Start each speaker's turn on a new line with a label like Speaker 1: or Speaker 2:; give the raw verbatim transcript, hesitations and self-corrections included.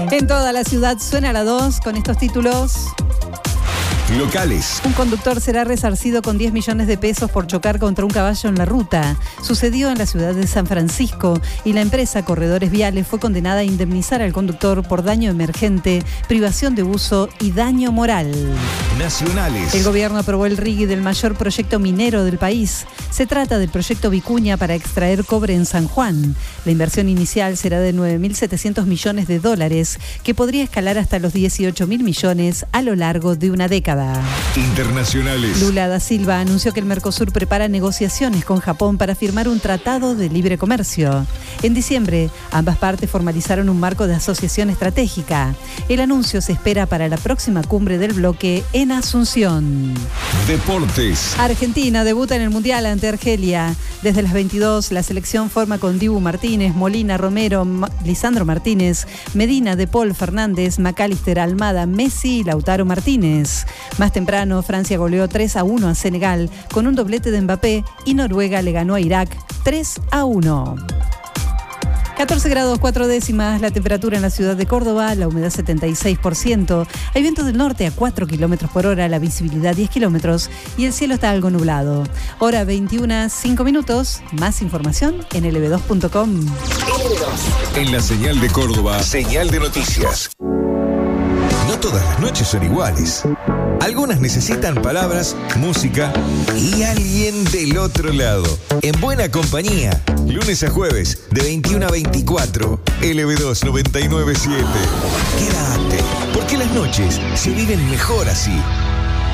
Speaker 1: En toda la ciudad suena la dos con estos títulos.
Speaker 2: Locales.
Speaker 1: Un conductor será resarcido con diez millones de pesos por chocar contra un caballo en la ruta. Sucedió en la ciudad de San Francisco y la empresa Corredores Viales fue condenada a indemnizar al conductor por daño emergente, privación de uso y daño moral.
Speaker 2: Nacionales.
Speaker 1: El gobierno aprobó el R I G I del mayor proyecto minero del país. Se trata del proyecto Vicuña para extraer cobre en San Juan. La inversión inicial será de nueve mil setecientos millones de dólares, que podría escalar hasta los dieciocho mil millones a lo largo de una década.
Speaker 2: Internacionales.
Speaker 1: Lula da Silva anunció que el Mercosur prepara negociaciones con Japón para firmar un tratado de libre comercio. En diciembre, ambas partes formalizaron un marco de asociación estratégica. El anuncio se espera para la próxima cumbre del bloque en Asunción.
Speaker 2: Deportes.
Speaker 1: Argentina debuta en el Mundial ante Argelia. Desde las veintidós, la selección forma con Dibu Martínez, Molina, Romero, Ma- Lisandro Martínez, Medina, De Paul, Fernández, McAllister, Almada, Messi y Lautaro Martínez. Más temprano, Francia goleó tres a uno a Senegal con un doblete de Mbappé y Noruega le ganó a Irak tres a uno. catorce grados cuatro décimas la temperatura en la ciudad de Córdoba, la humedad setenta y seis por ciento, hay viento del norte a cuatro kilómetros por hora, la visibilidad diez kilómetros y el cielo está algo nublado. Hora veintiuna, cinco minutos, más información en L B dos punto com.
Speaker 2: En la señal de Córdoba, señal de noticias. No todas las noches son iguales. Algunas necesitan palabras, música y alguien del otro lado. En buena compañía, lunes a jueves, de veintiuno a veinticuatro, L B dos noventa y nueve punto siete. Quédate, porque las noches se viven mejor así.